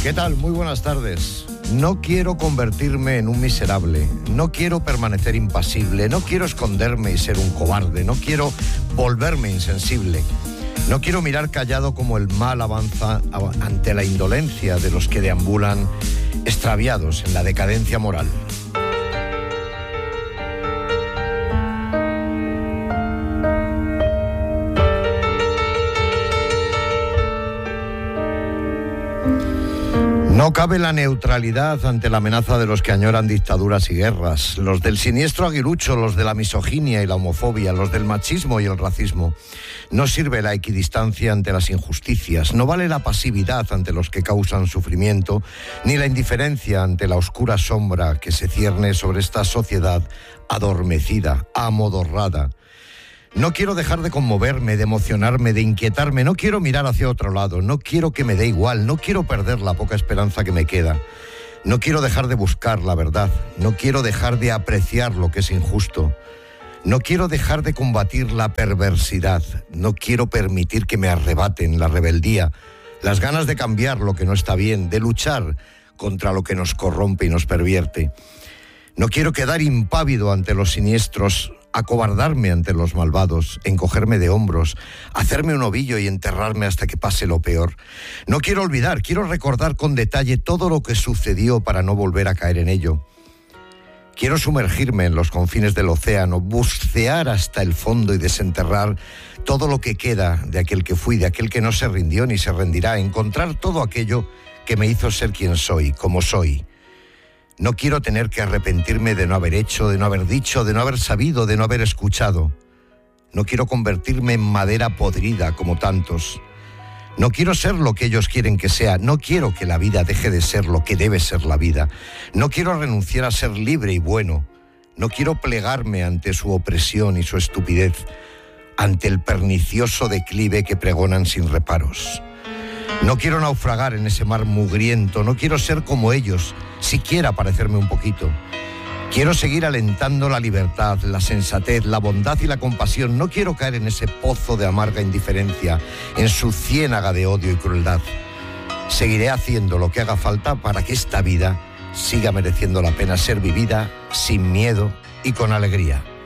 ¿Qué tal? Muy buenas tardes. No quiero convertirme en un miserable, no quiero permanecer impasible, no quiero esconderme y ser un cobarde, no quiero volverme insensible. No quiero mirar callado como el mal avanza ante la indolencia de los que deambulan extraviados en la decadencia moral. No cabe la neutralidad ante la amenaza de los que añoran dictaduras y guerras, los del siniestro aguilucho, los de la misoginia y la homofobia, los del machismo y el racismo. No sirve la equidistancia ante las injusticias, no vale la pasividad ante los que causan sufrimiento, ni la indiferencia ante la oscura sombra que se cierne sobre esta sociedad adormecida, amodorrada. No quiero dejar de conmoverme, de emocionarme, de inquietarme, no quiero mirar hacia otro lado, no quiero que me dé igual, no quiero perder la poca esperanza que me queda. No quiero dejar de buscar la verdad, no quiero dejar de apreciar lo que es injusto. No quiero dejar de combatir la perversidad, no quiero permitir que me arrebaten la rebeldía, las ganas de cambiar lo que no está bien, de luchar contra lo que nos corrompe y nos pervierte. No quiero quedar impávido ante los siniestros, acobardarme ante los malvados, encogerme de hombros, hacerme un ovillo y enterrarme hasta que pase lo peor. No quiero olvidar, quiero recordar con detalle todo lo que sucedió para no volver a caer en ello. Quiero sumergirme en los confines del océano, bucear hasta el fondo y desenterrar todo lo que queda de aquel que fui, de aquel que no se rindió ni se rendirá, encontrar todo aquello que me hizo ser quien soy, como soy. No quiero tener que arrepentirme de no haber hecho, de no haber dicho, de no haber sabido, de no haber escuchado. No quiero convertirme en madera podrida como tantos. No quiero ser lo que ellos quieren que sea. No quiero que la vida deje de ser lo que debe ser la vida. No quiero renunciar a ser libre y bueno. No quiero plegarme ante su opresión y su estupidez, ante el pernicioso declive que pregonan sin reparos. No quiero naufragar en ese mar mugriento, no quiero ser como ellos, siquiera parecerme un poquito. Quiero seguir alentando la libertad, la sensatez, la bondad y la compasión. No quiero caer en ese pozo de amarga indiferencia, en su ciénaga de odio y crueldad. Seguiré haciendo lo que haga falta para que esta vida siga mereciendo la pena ser vivida sin miedo y con alegría.